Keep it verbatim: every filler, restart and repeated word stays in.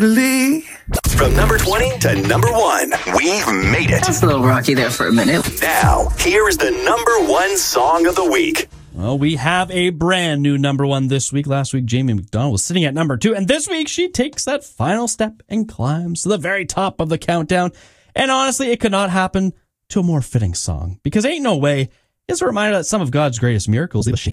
From number twenty to number one, we've made it. That's a little rocky there for a minute. Now, here is the number one song of the week. Well, we have a brand new number one this week. Last week, Jamie McDonald was sitting at number two, and this week she takes that final step and climbs to the very top of the countdown. And honestly, it could not happen to a more fitting song, because Ain't No Way is a reminder that some of God's greatest miracles